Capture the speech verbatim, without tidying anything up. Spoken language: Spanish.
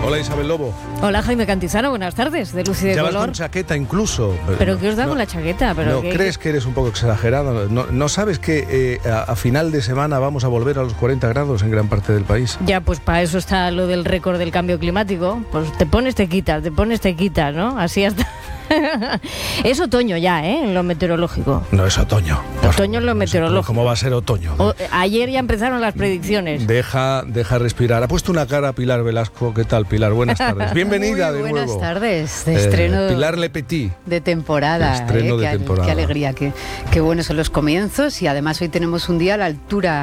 Hola Isabel Lobo. Hola Jaime Cantizano, buenas tardes, de Luz y de ya Color. vas con chaqueta incluso. Pero, ¿Pero no, qué os da no, con la chaqueta? ¿Pero no, qué, ¿crees que eres un poco exagerado? ¿No, no sabes que eh, a, a final de semana vamos a volver a los cuarenta grados en gran parte del país? Ya, pues para eso está lo del récord del cambio climático. Pues te pones, te quitas, te pones, te quitas, ¿no? Así hasta... Es otoño ya, ¿eh? En lo meteorológico. No es otoño. Otoño en lo meteorológico. ¿Cómo va a ser otoño? O, ayer ya empezaron las predicciones. Deja, deja respirar. Ha puesto una cara Pilar Velasco. ¿Qué tal, Pilar? Buenas tardes. Bienvenida Muy de buenas nuevo. Buenas tardes. De estreno. Eh, Pilar Le Petit. De temporada. Estreno eh, de qué, temporada. Qué alegría. Qué, qué buenos son los comienzos. Y además hoy tenemos un día a la altura